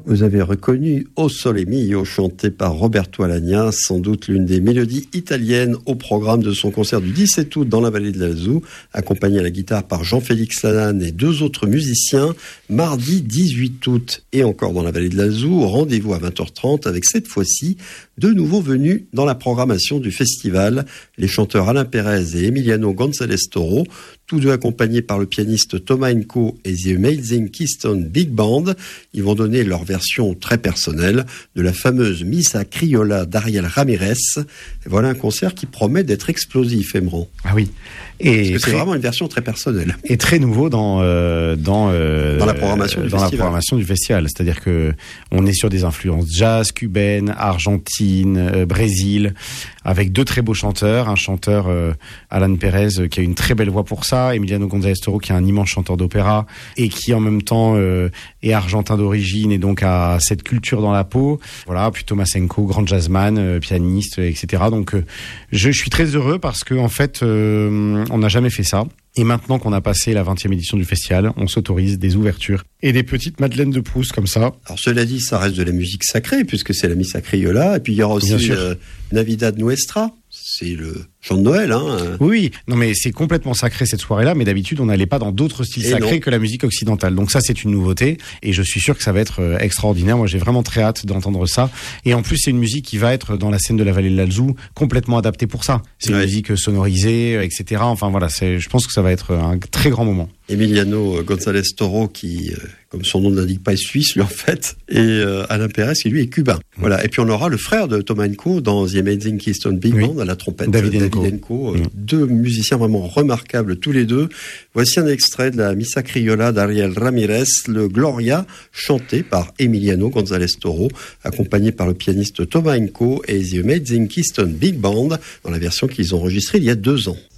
Vous avez reconnu O Sole Mio, chanté par Roberto Alagna, sans doute l'une des mélodies italiennes au programme de son concert du 17 août dans la vallée de l'Alzou, accompagné à la guitare par Jean-Félix Lalanne et deux autres musiciens, mardi 18 août et encore dans la vallée de l'Alzou. Rendez-vous à 20h30 avec cette fois-ci deux nouveaux venus dans la programmation du festival, les chanteurs Alain Pérez et Emiliano González Toro, tous deux accompagnés par le pianiste Thomas Enco et The Amazing Keystone Big Band. Ils vont donner leur version très personnelle de la fameuse Missa Criolla d'Ariel Ramirez. Et voilà un concert qui promet d'être explosif, Emran. Ah oui. Et parce que c'est vraiment une version très personnelle. Et très nouveau dans la programmation du festival. C'est-à-dire que on est sur des influences jazz, cubaine, Argentine, Brésil, avec deux très beaux chanteurs. Un chanteur, Alan Pérez, qui a une très belle voix pour ça, Emiliano González Toro, qui est un immense chanteur d'opéra, et qui en même temps est argentin d'origine, et donc a cette culture dans la peau. Voilà, puis Thomas Enco, grand jazzman, pianiste, etc. Donc je suis très heureux parce que en fait, on n'a jamais fait ça. Et maintenant qu'on a passé la 20e édition du festival, on s'autorise des ouvertures et des petites madeleines de Proust comme ça. Alors cela dit, ça reste de la musique sacrée puisque c'est la Missa Criolla. Et puis il y aura aussi Navidad Nuestra. C'est le chant de Noël, hein. Oui, non mais c'est complètement sacré cette soirée-là, mais d'habitude on n'allait pas dans d'autres styles sacrés que la musique occidentale. Donc ça c'est une nouveauté et je suis sûr que ça va être extraordinaire. Moi j'ai vraiment très hâte d'entendre ça. Et en plus c'est une musique qui va être dans la scène de la vallée de l'Alzou complètement adaptée pour ça. C'est une musique sonorisée, etc. Enfin voilà, je pense que ça va être un très grand moment. Emiliano González Toro qui, comme son nom ne l'indique pas, est suisse, lui, en fait, et Alain Pérez, qui, lui, est cubain. Voilà. Et puis, on aura le frère de Thomas Enco dans The Amazing Keystone Big Band, à la trompette. David Enco. Deux musiciens vraiment remarquables, tous les deux. Voici un extrait de la Missa Criolla d'Ariel Ramirez, le Gloria, chanté par Emiliano González Toro, accompagné par le pianiste Thomas Enco et The Amazing Keystone Big Band, dans la version qu'ils ont enregistrée il y a 2 ans.